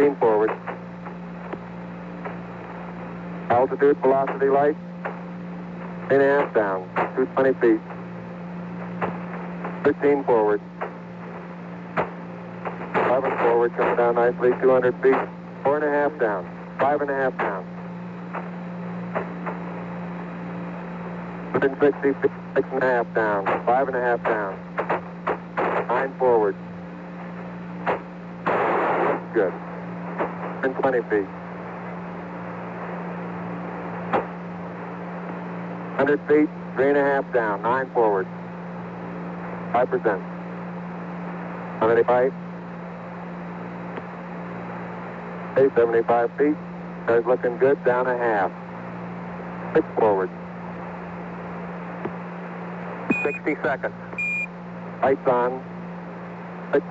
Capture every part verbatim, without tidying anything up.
fifteen forward. Altitude, velocity light. Three and a half down, two hundred twenty feet. thirteen forward. eleven forward, coming down nicely, two hundred feet. Four and a half down, five and a half down. one hundred sixty feet, six and a half down, five and a half down. Nine forward. Good. one hundred twenty feet. one hundred feet, three and a half down, nine forward. five percent. one eighty-five. Okay, seventy-five feet. Car's looking good, down a half. Six forward. sixty seconds. Lights on. Six.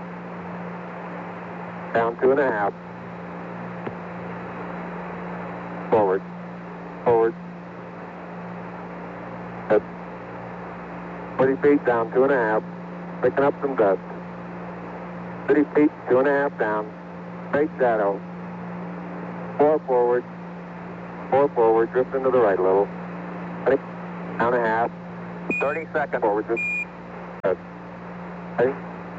Down two and a half. Forward. Forward. Good. forty feet down, two and a half. Picking up some dust. thirty feet, two and a half down. Straight shadow. Four forward. Four forward. Drifting to the right a little. Down a half. thirty seconds. Forward. Just. Good. Okay.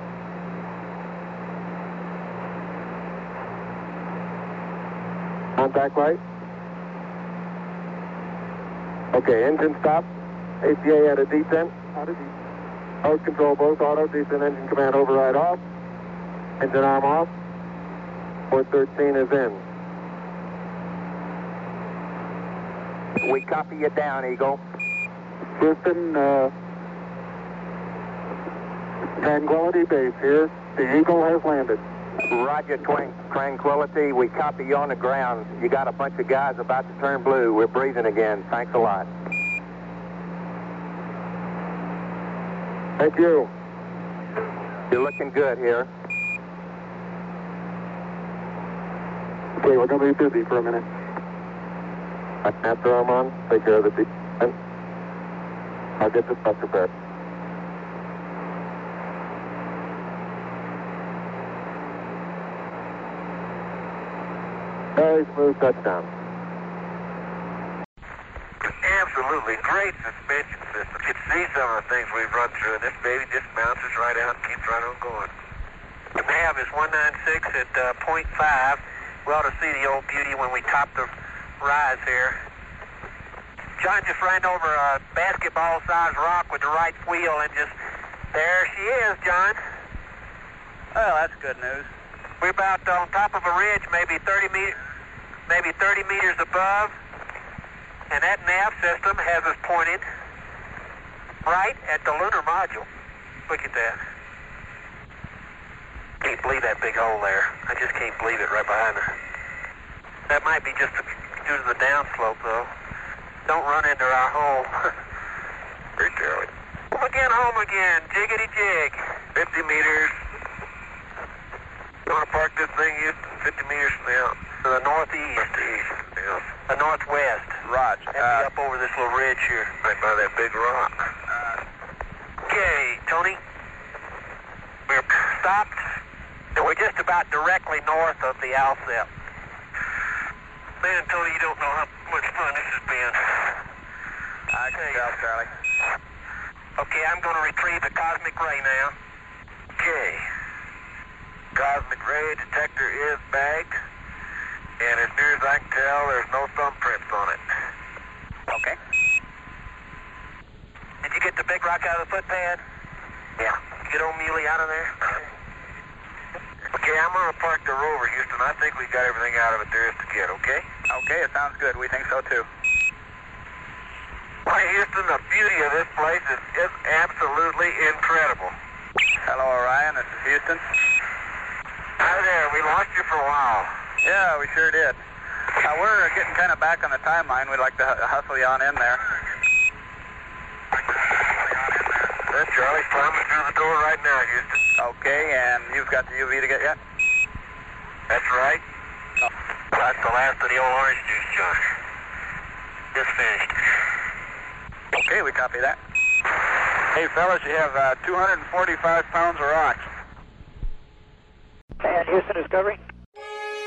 Contact light. Okay, engine stop. A C A at a descent. Auto descent. Mode control both auto descent, engine command override off. Engine arm off. four thirteen is in. We copy you down, Eagle. Houston, uh, Tranquility Base here. The Eagle has landed. Roger, Twin Tranquility. We copy you on the ground. You got a bunch of guys about to turn blue. We're breathing again. Thanks a lot. Thank you. You're looking good here. Okay, we're going to be busy for a minute. After I'm on, take care of the descent. I'll get the stuff prepared. Very smooth touchdown. Absolutely great suspension system. You can see some of the things we've run through, and this baby just bounces right out and keeps right on going. The nav is one ninety-six at uh, point five. We ought to see the old beauty when we top the rise here. John just ran over a basketball-sized rock with the right wheel and just, there she is, John. Well, that's good news. We're about on top of a ridge, maybe thirty meters, maybe thirty meters above, and that nav system has us pointed right at the lunar module. Look at that. Can't believe that big hole there. I just can't believe it right behind her. That might be just due to the downslope, though. Don't run into our hole. Great, Charlie. Home again, home again. Jiggity jig. fifty meters. You want to park this thing, Houston? fifty meters from the, to the northeast. East. Yeah. The northwest. Roger. And uh, be up over this little ridge here. Right by that big rock. Okay, Tony. We're stopped. And we're just about directly north of the Alsep. Man, Tony, you don't know how much fun this has been. I can tell, Charlie. Okay, I'm going to retrieve the cosmic ray now. Okay. Cosmic ray detector is bagged. And as near as I can tell, there's no thumbprints on it. Okay. Did you get the big rock out of the footpad? Yeah. Get old Muley out of there? Okay, I'm going to park the rover, Houston. I think we got everything out of it there is to get, okay? Okay, it sounds good. We think so, too. Why, Houston, the beauty of this place is just absolutely incredible. Hello, Orion. This is Houston. Hi there. We lost you for a while. Yeah, we sure did. Uh, we're getting kind of back on the timeline. We'd like to hu- hustle you on in there. That's Charlie climbing through the door right now, Houston. Okay, and you've got the U V to get yet? That's right. Oh. That's the last of the old orange juice, John. Just finished. Okay, we copy that. Hey, fellas, you have uh, two hundred forty-five pounds of rocks. And Houston Discovery?